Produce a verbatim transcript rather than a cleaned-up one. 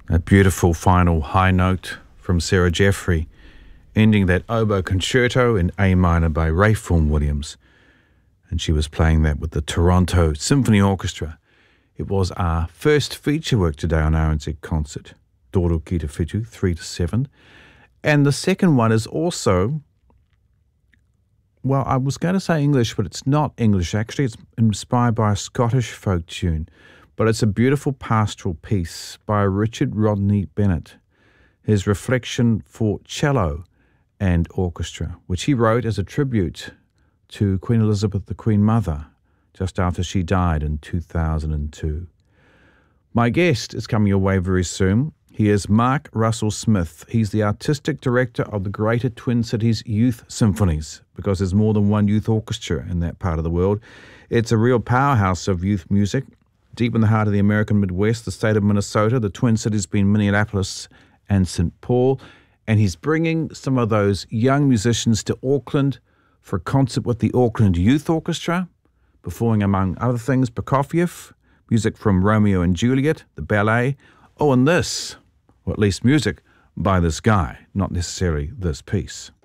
A beautiful final high note from Sarah Jeffrey, ending that oboe concerto in A minor by Ralph Vaughan Williams. And she was playing that with the Toronto Symphony Orchestra. It was our first feature work today on R N Z Concert, Doro Ki Te Whitu, three to seven. And the second one is also, well, I was going to say English, but it's not English actually. It's inspired by a Scottish folk tune. But it's a beautiful pastoral piece by Richard Rodney Bennett, his reflection for cello and orchestra, which he wrote as a tribute to Queen Elizabeth, the Queen Mother, just after she died in two thousand two. My guest is coming your way very soon. He is Mark Russell Smith. He's the artistic director of the Greater Twin Cities Youth Symphonies, because there's more than one youth orchestra in that part of the world. It's a real powerhouse of youth music. Deep in the heart of the American Midwest, the state of Minnesota, the Twin Cities being Minneapolis and Saint Paul. And he's bringing some of those young musicians to Auckland for a concert with the Auckland Youth Orchestra, performing, among other things, Prokofiev, music from Romeo and Juliet, the ballet. Oh, and this, or at least music by this guy, not necessarily this piece.